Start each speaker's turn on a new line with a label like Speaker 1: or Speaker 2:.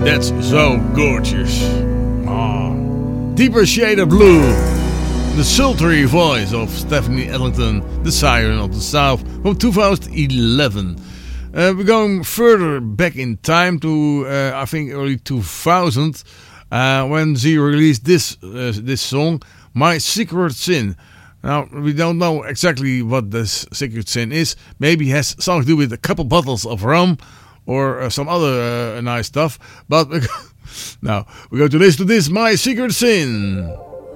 Speaker 1: That's so gorgeous. Ah, Deeper Shade of Blue. The sultry voice of Stephanie Ellington, the Siren of the South, from 2011. We're going further back in time to, I think, early 2000, when she released this song, My Secret Sin. Now, we don't know exactly what this secret sin is. Maybe it has something to do with a couple bottles of rum or some other nice stuff. But now we're going to listen to this, My Secret Sin.